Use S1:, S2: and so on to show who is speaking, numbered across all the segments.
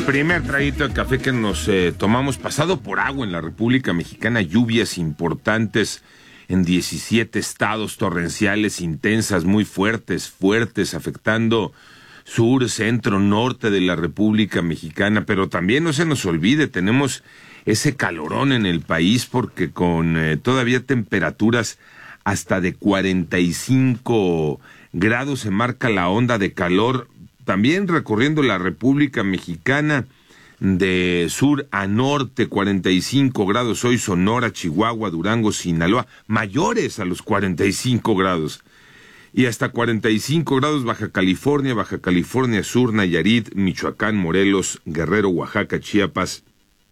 S1: Primer traguito de café que nos tomamos pasado por agua en la República Mexicana, lluvias importantes en 17 estados, torrenciales intensas, muy fuertes, afectando sur, centro, norte de la República Mexicana, pero también no se nos olvide, tenemos ese calorón en el país porque con todavía temperaturas hasta de 45 grados se marca la onda de calor, también recorriendo la República Mexicana de sur a norte, 45 grados hoy, Sonora, Chihuahua, Durango, Sinaloa, mayores a los 45 grados. Y hasta 45 grados Baja California Sur, Nayarit, Michoacán, Morelos, Guerrero, Oaxaca, Chiapas,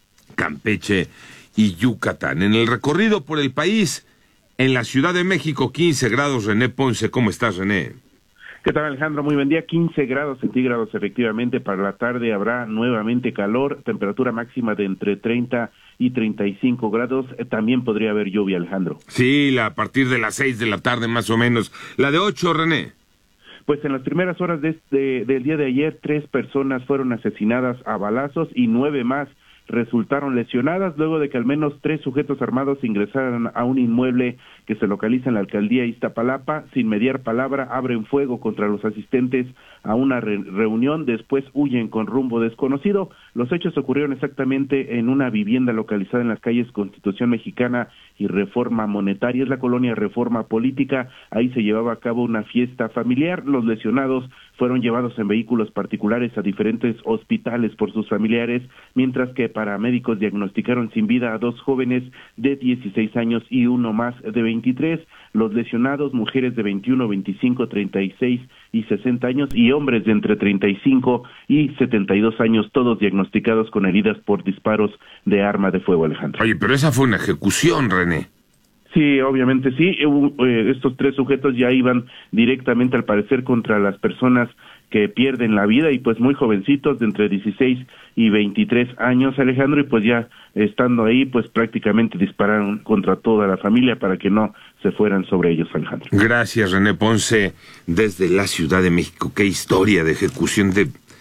S1: Campeche y Yucatán. En el recorrido por el país, en la Ciudad de México, 15 grados, René Ponce. ¿Cómo estás, René?
S2: ¿Qué tal, Alejandro? Muy buen día. 15 grados centígrados efectivamente. Para la tarde habrá nuevamente calor, temperatura máxima de entre 30 y 35 grados. También podría haber lluvia, Alejandro.
S1: Sí, a partir de las 6 de la tarde más o menos. La de 8, René.
S2: Pues en las primeras horas del día de ayer, 3 personas fueron asesinadas a balazos y 9 más resultaron lesionadas luego de que al menos 3 sujetos armados ingresaran a un inmueble que se localiza en la alcaldía Iztapalapa. Sin mediar palabra, abren fuego contra los asistentes a una reunión, después huyen con rumbo desconocido. Los hechos ocurrieron exactamente en una vivienda localizada en las calles Constitución Mexicana y Reforma Monetaria, es la colonia Reforma Política. Ahí se llevaba a cabo una fiesta familiar. Los lesionados fueron llevados en vehículos particulares a diferentes hospitales por sus familiares, mientras que paramédicos diagnosticaron sin vida a 2 jóvenes de 16 años y uno más de 23. Los lesionados, mujeres de 21, 25, 36 y 60 años y hombres de entre 35 y 72 años, todos diagnosticados con heridas por disparos de arma de fuego, Alejandro.
S1: Oye, pero esa fue una ejecución, René.
S2: Sí, obviamente sí. Estos 3 sujetos ya iban directamente, al parecer, contra las personas que pierden la vida, y pues muy jovencitos, de entre 16 y 23 años, Alejandro, y pues ya estando ahí, pues prácticamente dispararon contra toda la familia para que no se fueran sobre ellos, Alejandro.
S1: Gracias, René Ponce, desde la Ciudad de México. Qué historia de ejecución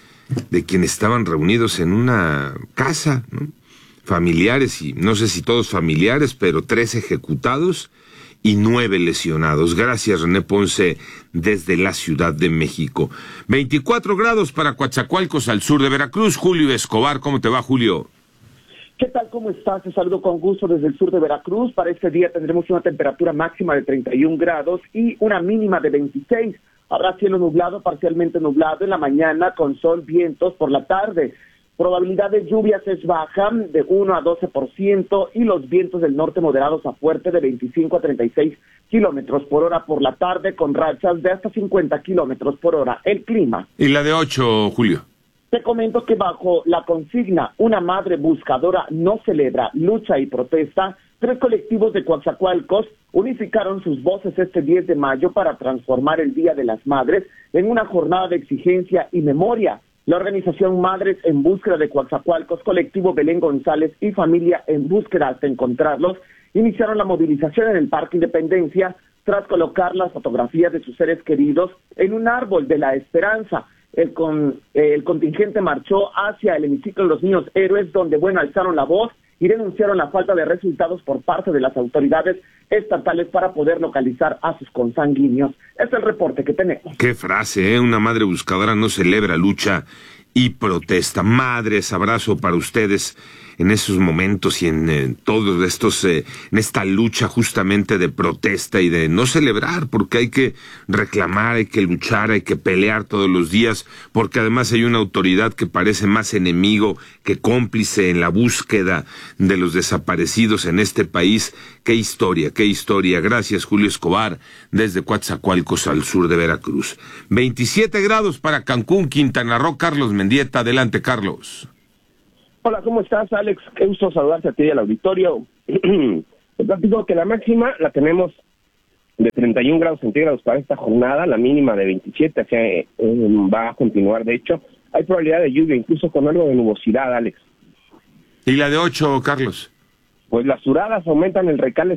S1: de quienes estaban reunidos en una casa, ¿no? Familiares, y no sé si todos familiares, pero 3 ejecutados y 9 lesionados. Gracias, René Ponce, desde la Ciudad de México. 24 grados para Coatzacoalcos, al sur de Veracruz. Julio Escobar, ¿cómo te va, Julio?
S3: ¿Qué tal? ¿Cómo estás? Te saludo con gusto desde el sur de Veracruz. Para este día tendremos una temperatura máxima de 31 grados y una mínima de 26. Habrá cielo nublado, parcialmente nublado en la mañana, con sol, vientos por la tarde. Probabilidad de lluvias es baja, de 1 a 12%, y los vientos del norte moderados a fuerte de 25 a 36 kilómetros por hora por la tarde, con rachas de hasta 50 kilómetros por hora. El clima.
S1: ¿Y la de 8, Julio?
S3: Te comento que bajo la consigna "Una madre buscadora no celebra, lucha y protesta", 3 colectivos de Coatzacoalcos unificaron sus voces este 10 de mayo para transformar el Día de las Madres en una jornada de exigencia y memoria. La organización Madres en Búsqueda de Coatzacoalcos, colectivo Belén González y Familia en Búsqueda hasta encontrarlos, iniciaron la movilización en el Parque Independencia tras colocar las fotografías de sus seres queridos en un árbol de la esperanza. El contingente marchó hacia el hemiciclo de los Niños Héroes, donde, alzaron la voz y denunciaron la falta de resultados por parte de las autoridades estatales para poder localizar a sus consanguíneos. Es el reporte que tenemos.
S1: Qué frase, ¿eh? Una madre buscadora no celebra, lucha y protesta. Madres, abrazo para ustedes en esos momentos y en todos estos, en esta lucha justamente de protesta y de no celebrar, porque hay que reclamar, hay que luchar, hay que pelear todos los días, porque además hay una autoridad que parece más enemigo que cómplice en la búsqueda de los desaparecidos en este país. Qué historia, qué historia. Gracias, Julio Escobar, desde Coatzacoalcos, al sur de Veracruz. 27 grados para Cancún, Quintana Roo. Carlos Mendieta, adelante, Carlos.
S4: Hola, ¿cómo estás, Alex? Qué gusto saludarte a ti y al auditorio. Te platico que la máxima la tenemos de 31 grados centígrados para esta jornada, la mínima de 27, que va a continuar, de hecho. Hay probabilidad de lluvia, incluso con algo de nubosidad, Alex.
S1: ¿Y la de 8, Carlos?
S4: Pues las suradas aumentan el recale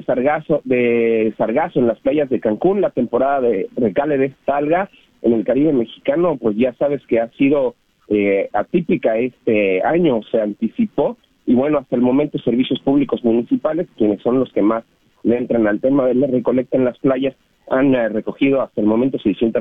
S4: de sargazo en las playas de Cancún. La temporada de recale de esta alga en el Caribe mexicano, pues ya sabes que ha sido atípica este año, se anticipó, y bueno, hasta el momento servicios públicos municipales, quienes son los que más le entran al tema de la recolecta en las playas, han recogido hasta el momento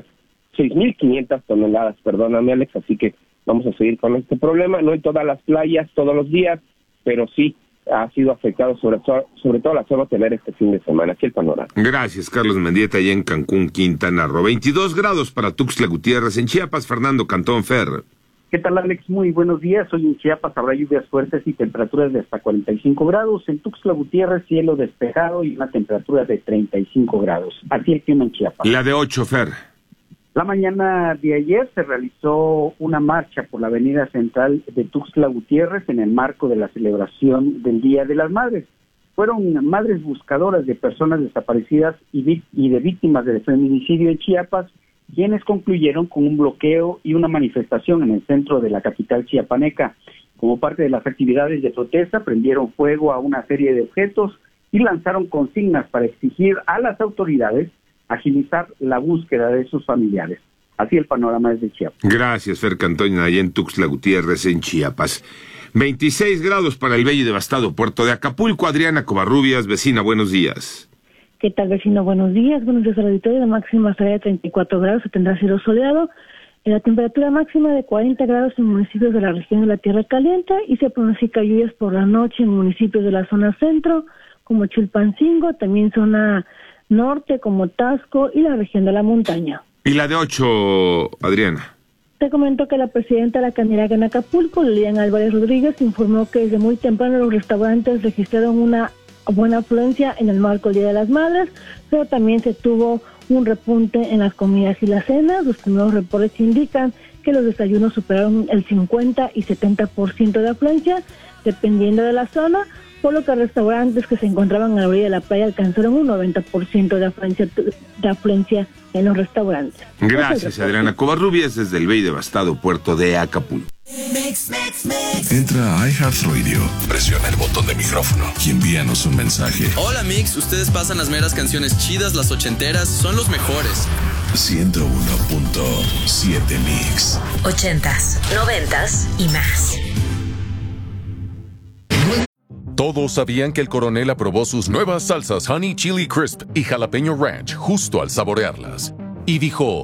S4: 6.500 toneladas, perdóname Alex, así que vamos a seguir con este problema, no en todas las playas, todos los días, pero sí ha sido afectado sobre todo la zona hotelera este fin de semana. Aquí el panorama.
S1: Gracias, Carlos Mendieta, allá en Cancún, Quintana Roo. 22 grados para Tuxtla Gutiérrez. En Chiapas, Fernando Cantón Fer.
S5: ¿Qué tal, Alex? Muy buenos días. Hoy en Chiapas habrá lluvias fuertes y temperaturas de hasta 45 grados. En Tuxtla Gutiérrez, cielo despejado y una temperatura de 35 grados. Así el clima en Chiapas.
S1: La de 8, Fer.
S5: La mañana de ayer se realizó una marcha por la avenida central de Tuxtla Gutiérrez en el marco de la celebración del Día de las Madres. Fueron madres buscadoras de personas desaparecidas y de víctimas del feminicidio en Chiapas, quienes concluyeron con un bloqueo y una manifestación en el centro de la capital chiapaneca. Como parte de las actividades de protesta, prendieron fuego a una serie de objetos y lanzaron consignas para exigir a las autoridades agilizar la búsqueda de sus familiares. Así el panorama desde Chiapas.
S1: Gracias, Fer Cantón, allá en Tuxtla Gutiérrez, en Chiapas. 26 grados para el bello y devastado puerto de Acapulco. Adriana Covarrubias, vecina, buenos días.
S6: ¿Qué tal, vecino? Buenos días. Buenos días al auditorio. La máxima será de 34 grados, se tendrá cielo soleado. La temperatura máxima de 40 grados en municipios de la región de la Tierra Caliente y se pronostica lluvias por la noche en municipios de la zona centro, como Chilpancingo, también zona norte como Tasco y la región de la montaña.
S1: Y la de 8, Adriana.
S6: Te comento que la presidenta de la Caniraga en Acapulco, Lilian Álvarez Rodríguez, informó que desde muy temprano los restaurantes registraron una buena afluencia en el marco del Día de las Madres, pero también se tuvo un repunte en las comidas y las cenas. Los primeros reportes indican que los desayunos superaron el 50 y 70% de afluencia, dependiendo de la zona, por lo que restaurantes que se encontraban a la orilla de la playa alcanzaron un 90% de afluencia en los restaurantes.
S1: Gracias, Adriana Covarrubias, desde el bello y devastado puerto de Acapulco.
S7: Entra a iHeartRadio, presiona el botón de micrófono y envíanos un mensaje.
S8: Hola, Mix, ustedes pasan las meras canciones chidas, las ochenteras, son los mejores.
S7: 101.7 Mix.
S9: 80s, 90s y más.
S10: Todos sabían que el coronel aprobó sus nuevas salsas Honey Chili Crisp y Jalapeño Ranch justo al saborearlas. Y dijo,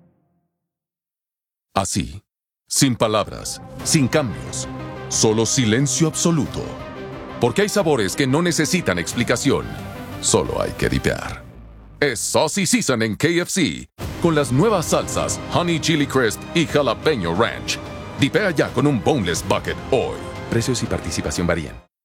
S10: así, sin palabras, sin cambios, solo silencio absoluto. Porque hay sabores que no necesitan explicación, solo hay que dipear. Es Saucy Season en KFC, con las nuevas salsas Honey Chili Crisp y Jalapeño Ranch. Dipea ya con un Boneless Bucket hoy. Precios y participación varían.